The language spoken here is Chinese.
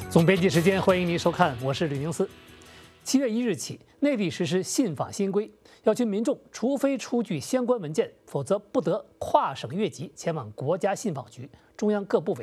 总编辑时间，欢迎您收看，我是吕宁思。7月1日起，内地实施信访新规，要求民众除非出具相关文件，否则不得跨省越级前往国家信访局、中央各部委。